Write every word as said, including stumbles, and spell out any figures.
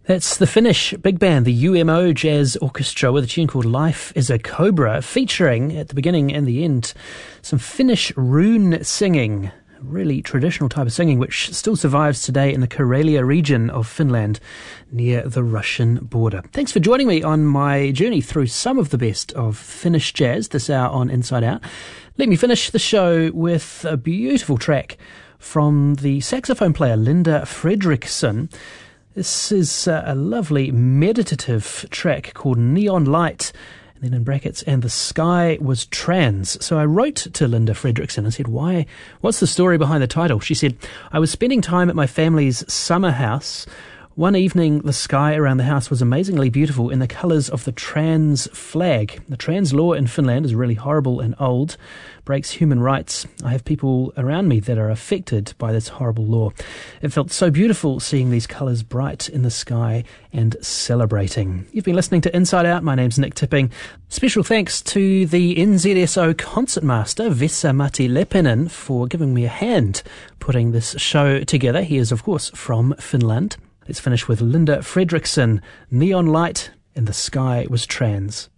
That's the Finnish big band, the U M O Jazz Orchestra, with a tune called Life is a Cobra, featuring, at the beginning and the end, some Finnish rune singing, really traditional type of singing, which still survives today in the Karelia region of Finland, near the Russian border. Thanks for joining me on my journey through some of the best of Finnish jazz this hour on Inside Out. Let me finish the show with a beautiful track from the saxophone player Linda Fredriksson. This is a lovely meditative track called Neon Light, and then in brackets, and the sky was trans. So I wrote to Linda Fredriksson and said, why, what's the story behind the title? She said, I was spending time at my family's summer house. One evening, the sky around the house was amazingly beautiful in the colours of the trans flag. The trans law in Finland is really horrible and old, breaks human rights. I have people around me that are affected by this horrible law. It felt so beautiful seeing these colours bright in the sky and celebrating. You've been listening to Inside Out. My name's Nick Tipping. Special thanks to the N Z S O concertmaster, Vesa-Matti Lepinen, for giving me a hand putting this show together. He is, of course, from Finland. Let's finish with Linda Fredriksson, Neon Light, and the Sky Was Trans.